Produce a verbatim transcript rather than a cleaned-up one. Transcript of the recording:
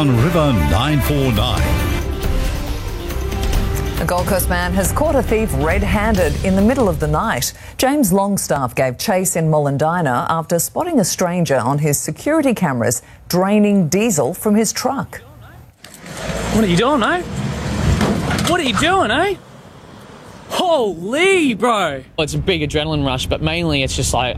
on River nine four nine. A Gold Coast man has caught a thief red-handed in the middle of the night. James Longstaff gave chase in Mullendina after spotting a stranger on his security cameras draining diesel from his truck. What are you doing, eh? What are you doing, eh? Holy, bro! It's a big adrenaline rush, but mainly it's just like